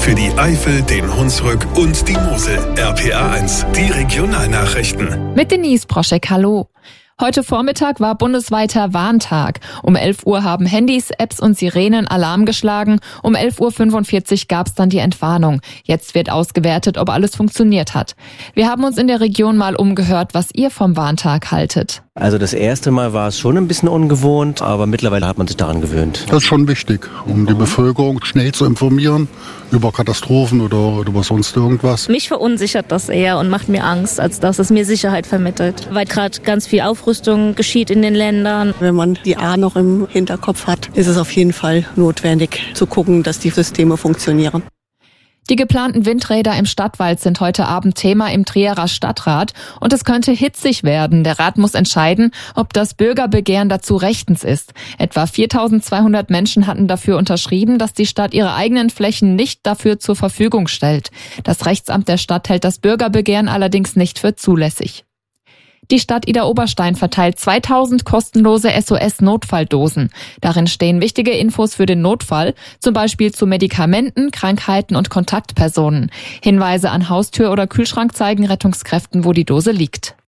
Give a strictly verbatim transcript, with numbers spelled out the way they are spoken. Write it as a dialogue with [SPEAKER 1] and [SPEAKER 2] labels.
[SPEAKER 1] Für die Eifel, den Hunsrück und die Mosel. R P R eins, die Regionalnachrichten.
[SPEAKER 2] Mit Denise Broschek, hallo. Heute Vormittag war bundesweiter Warntag. Um elf Uhr haben Handys, Apps und Sirenen Alarm geschlagen. Um elf Uhr fünfundvierzig gab es dann die Entwarnung. Jetzt wird ausgewertet, ob alles funktioniert hat. Wir haben uns in der Region mal umgehört, was ihr vom Warntag haltet.
[SPEAKER 3] Also das erste Mal war es schon ein bisschen ungewohnt, aber mittlerweile hat man sich daran gewöhnt.
[SPEAKER 4] Das ist schon wichtig, um die Bevölkerung schnell zu informieren über Katastrophen oder über sonst irgendwas.
[SPEAKER 5] Mich verunsichert das eher und macht mir Angst, als dass es mir Sicherheit vermittelt. Weil gerade ganz viel Aufrüstung geschieht in den Ländern.
[SPEAKER 6] Wenn man die A noch im Hinterkopf hat, ist es auf jeden Fall notwendig zu gucken, dass die Systeme funktionieren.
[SPEAKER 2] Die geplanten Windräder im Stadtwald sind heute Abend Thema im Trierer Stadtrat und es könnte hitzig werden. Der Rat muss entscheiden, ob das Bürgerbegehren dazu rechtens ist. Etwa viertausendzweihundert Menschen hatten dafür unterschrieben, dass die Stadt ihre eigenen Flächen nicht dafür zur Verfügung stellt. Das Rechtsamt der Stadt hält das Bürgerbegehren allerdings nicht für zulässig. Die Stadt Idar-Oberstein verteilt zweitausend kostenlose S O S-Notfalldosen. Darin stehen wichtige Infos für den Notfall, zum Beispiel zu Medikamenten, Krankheiten und Kontaktpersonen. Hinweise an Haustür oder Kühlschrank zeigen Rettungskräften, wo die Dose liegt.